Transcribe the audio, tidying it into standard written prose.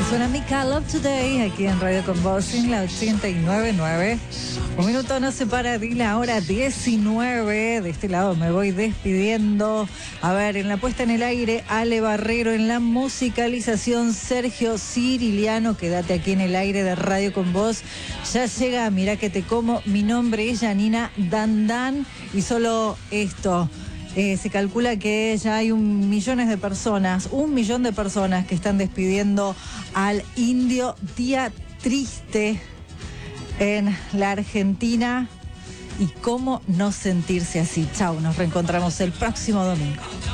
Suena Mika Love Today aquí en Radio Con Vos en la 89.9. Un minuto nos separa de la hora 19. De este lado me voy despidiendo. A ver, en la puesta en el aire, Ale Barrero. En la musicalización, Sergio Ciriliano. Quédate aquí en el aire de Radio Con Vos. Ya llega Mirá que te como. Mi nombre es Janina Dandan. Y solo esto. Se calcula que ya hay 1 millón de personas que están despidiendo al indio. Día triste en la Argentina. Y cómo no sentirse así. Chau, nos reencontramos el próximo domingo.